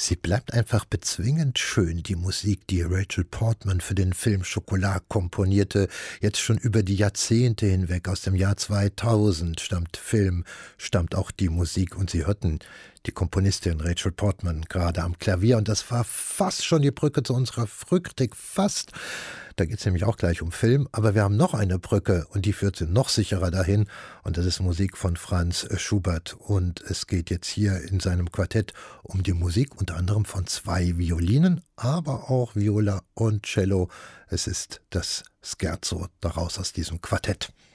Sie bleibt einfach bezwingend schön, die Musik, die Rachel Portman für den Film Schokolade komponierte. Jetzt schon über die Jahrzehnte hinweg, aus dem Jahr 2000 stammt auch die Musik. Und Sie hörten die Komponistin Rachel Portman gerade am Klavier. Und das war fast schon die Brücke zu unserer Frühkritik, fast. Da geht es nämlich auch gleich um Film. Aber wir haben noch eine Brücke und die führt Sie noch sicherer dahin. Und das ist Musik von Franz Schubert. Und es geht jetzt hier in seinem Quartett um die Musik, unter anderem von 2 Violinen, aber auch Viola und Cello. Es ist das Scherzo daraus aus diesem Quartett.